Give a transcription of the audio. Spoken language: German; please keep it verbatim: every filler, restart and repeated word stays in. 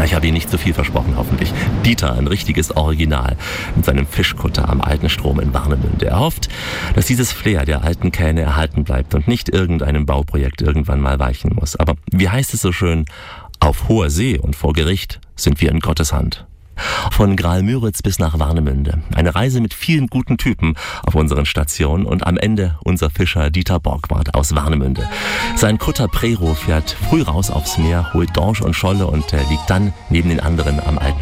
Na, ich habe Ihnen nicht zu viel versprochen, hoffentlich. Dieter, ein richtiges Original, mit seinem Fischkutter am alten Strom in Warnemünde. Er hofft, dass dieses Flair der alten Kähne erhalten bleibt und nicht irgendeinem Bauprojekt irgendwann mal weichen muss. Aber wie heißt es so schön, auf hoher See und vor Gericht sind wir in Gottes Hand. Von Graal-Müritz bis nach Warnemünde. Eine Reise mit vielen guten Typen auf unseren Stationen und am Ende unser Fischer Dieter Borgward aus Warnemünde. Sein Kutter Prero fährt früh raus aufs Meer, holt Dorsch und Scholle und äh, liegt dann neben den anderen am alten